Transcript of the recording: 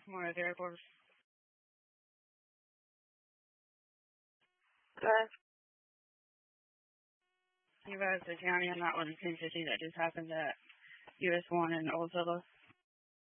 more variables. You guys, the county on that one, 1050 that just happened at US 1 in Old Zilla.